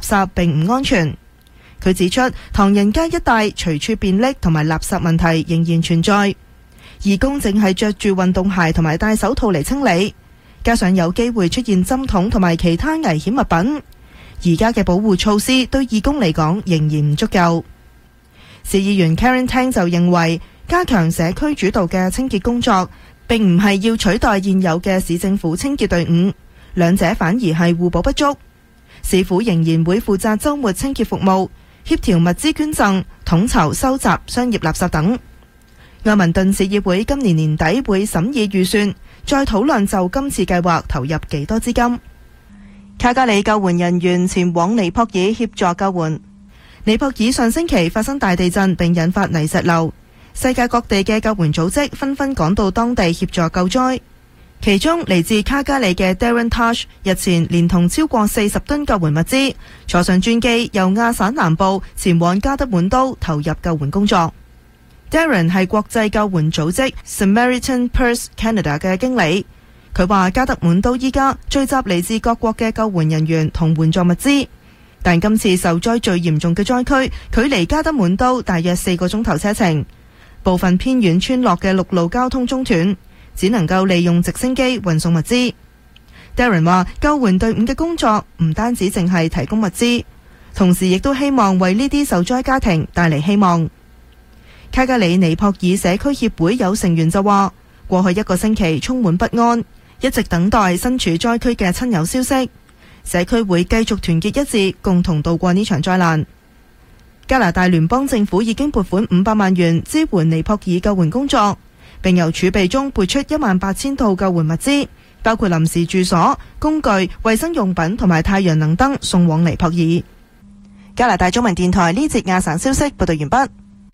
圾並唔安全。佢指出，唐人街一帶隨處便溺同埋垃圾問題仍然存在，義工正係着住運動鞋同埋戴手套嚟清理，加上有機會出現針筒同埋其他危險物品，而家嘅保護措施對義工嚟講仍然唔足夠。市議員 Karen Tang 就認為，加強社區主導嘅清潔工作並唔係要取代現有嘅市政府清潔隊伍，兩者反而係互補不足。市府仍然會負責週末清潔服務，協調物資捐贈、統籌收集商業垃圾等。愛民頓市議會今年年底會審議預算，再討論就今次計劃投入幾多資金。卡加里救援人員前往尼泊爾協助救援。尼泊爾上星期發生大地震並引發泥石流，世界各地嘅救援組織紛紛趕到當地協助救災。其中嚟自卡加里嘅 Darren Taj 日前連同超過40噸救援物資，坐上專機由亞省南部前往加德滿都投入救援工作。Darren 係國際救援組織 Samaritan Purse Canada 嘅經理，佢話加德滿都依家聚集嚟自各國嘅救援人員同援助物資，但今次受災最嚴重嘅災區距離加德滿都大約4個鐘頭車程，部分偏遠村落嘅陸路交通中斷，只能夠利用直升機運送物資。Darren 話救援隊伍嘅工作唔單止淨係提供物資，同時亦都希望為呢啲受災家庭帶嚟希望。卡加里尼泊爾社區協會有成員就話，過去1個星期充滿不安，一直等待身處災區嘅親友消息。社區會繼續團結一致，共同渡過呢場災難。加拿大聯邦政府已經撥款500萬元支援尼泊爾救援工作，並由儲備中撥出18000套救援物資，包括臨時住所、工具、衛生用品同埋太陽能燈送往尼泊爾。加拿大中文電台呢節亞省消息報道完畢。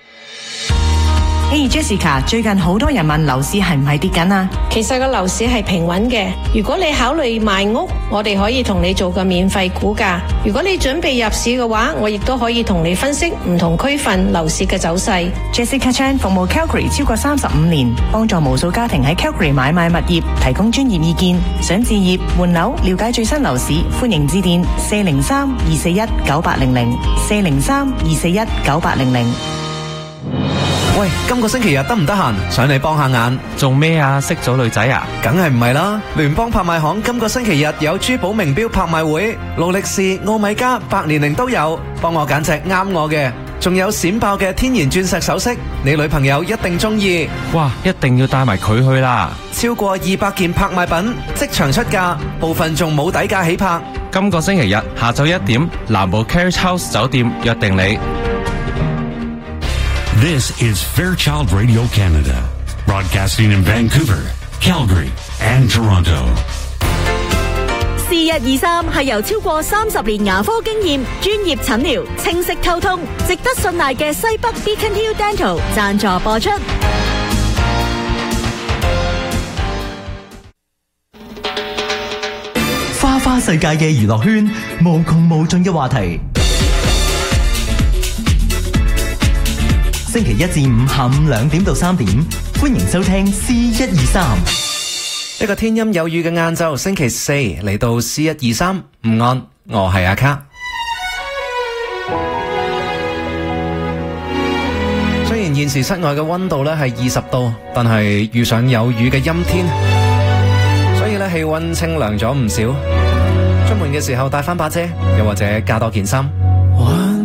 Hey Jessica， 最近好多人問樓市係唔係跌緊啊？ 其實個樓市係平穩嘅。如果你考慮賣屋，我哋可以同你做個免費估價。如果你準備入市嘅話，我亦都可以同你分析唔同區份樓市嘅走勢。 Jessica Chan 服務 Calgary 超過35年，幫助無數家庭喺 Calgary 買賣物業，提供專業意見。想置業、換樓、了解最新樓市，歡迎致電403-241-9800 403-241-9800。 喂，今個星期日得唔得閒？上嚟幫下眼。 做咩啊？識咗女仔啊？ 梗係唔係啦！聯邦拍賣行今個星期日有珠寶名錶拍賣會，勞力士、奧米加、百年靈都有，幫我揀隻啱我嘅。仲有閃爆嘅天然鑽石首飾，你女朋友一定中意。 哇！一定要帶埋佢去啦！ 超過200件拍賣品，即場出價，部分仲冇底價起拍。 今個星期日下晝1點，南部 Carriage House 酒店約定你。 This is Fairchild Radio Canada, broadcasting in Vancouver, Calgary, and Toronto. 4123係由超過30年牙科經驗、專業診療、清晰溝通、值得信賴嘅西北 Beacon Hill Dental 贊助播出。 花花世界嘅娛樂圈，無窮無盡嘅話題。星期一至五下午2點到3點，歡迎收聽 C123。 一個天陰有雨嘅晏晝，星期四嚟到 C123，午安，我係阿卡。雖然現時室外嘅溫度咧係20度，但係遇上有雨嘅陰天，所以咧氣溫清涼咗唔少。出門嘅時候帶翻把遮，又或者加多件衫。